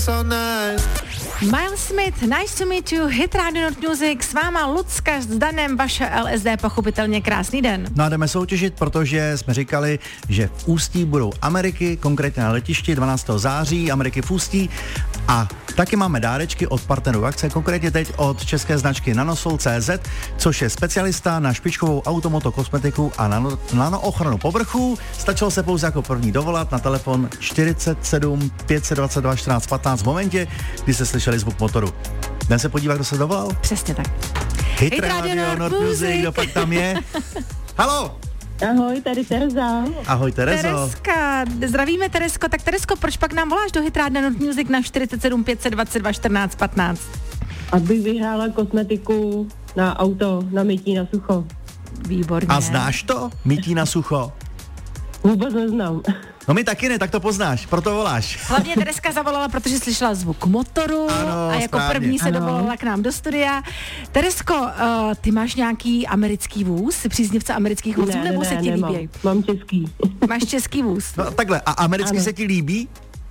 so nice. Miles Smith, nice to meet you, Hit Radio Not Music, s váma Lucka s Danem, vaše LSD, pochopitelně krásný den. No a jdeme soutěžit, protože jsme říkali, že v Ústí budou Ameriky, konkrétně na letišti 12. září, Ameriky v Ústí a taky máme dárečky od partnerů akce, konkrétně teď od české značky Nanosol.cz, což je specialista na špičkovou automoto kosmetiku a nanoochranu povrchů. Stačilo se pouze jako první dovolat na telefon 47 522 14 15 v momentě, kdy se slyšeli zvuk motoru. Jdem se podívat, kdo se dovolal? Přesně tak. Hit Radio Not Music, kdo pak tam je? Haló! Ahoj, tady Tereza. Ahoj, Terezo. Tereska, zdravíme Teresko. Tak Teresko, proč pak nám voláš do Hit Radio Not Music na 47 522 14 15? Abych vyhrála kosmetiku na auto, na mytí na sucho. Výborně. A znáš to? Mytí na sucho? Vůbec neznám. No my taky ne, tak to poznáš, proto voláš. Hlavně Tereska zavolala, protože slyšela zvuk motoru. Ano, a jako správně. první se dovolala k nám do studia. Teresko, ty máš nějaký americký vůz? Jsi příznivce amerických vůzů, nebo se ti nemám. líbí? Mám český. Máš český vůz. No takhle, a americky Ano. se ti líbí?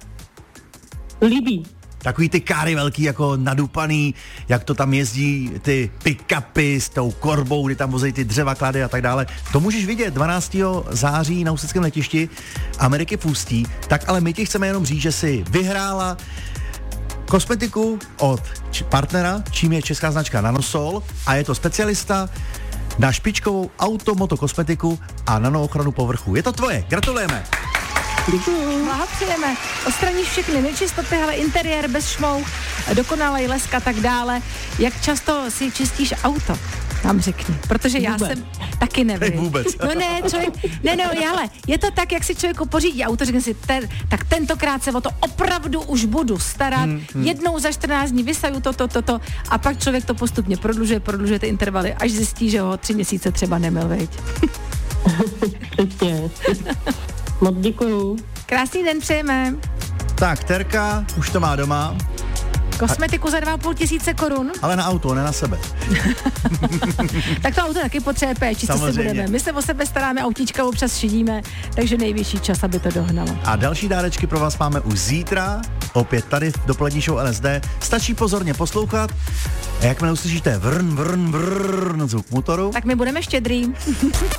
Líbí. Takový ty káry velký, jako nadupaný, jak to tam jezdí, ty pick-upy s tou korbou, kdy tam vozejí ty dřeva, klady a tak dále. To můžeš vidět 12. září na ústeckém letišti Ameriky v Ústí. Tak ale my ti chceme jenom říct, že si vyhrála kosmetiku od partnera, čím je česká značka Nanosol a je to specialista na špičkovou automoto kosmetiku a nanoochranu povrchu. Je to tvoje, gratulujeme. Děkuju. Blahopřejeme. Odstraníš všechny nečistoty, ale interiér bez šmouch, dokonalej lesk a tak dále. Jak často si čistíš auto? Nám řekni, protože já Vůbec. jsem taky nevím. Vůbec. No ne, člověk, ale je to tak, jak si člověku pořídí auto, řekne si, tak tentokrát se o to opravdu už budu starat, jednou za 14 dní vysaju to a pak člověk to postupně prodlužuje ty intervaly, až zjistí, že ho 3 měsíce třeba nemil, veď. Přesně. Moc děkuju. Krásný den přejeme. Tak, Terka už to má doma, Kosmetiku za 2 500 korun. ale na auto, ne na sebe. Tak to auto taky potřebuje péči, co si Samozřejmě. budeme. My se o sebe staráme, autíčka občas šidíme, takže nejvyšší čas, aby to dohnalo. A další dárečky pro vás máme už zítra, opět tady v dopolední show LSD. Stačí pozorně poslouchat a jakmile uslyšíte vrn zvuk motoru, Tak my budeme štědrý.